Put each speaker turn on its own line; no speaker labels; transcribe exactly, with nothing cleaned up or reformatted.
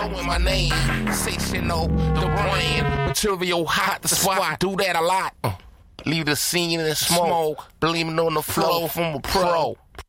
knowing my name. Sensational, the brand. Material hot, the spot. Do that a lot. Uh, leave the scene in the smoke. Believing on the flow from a pro.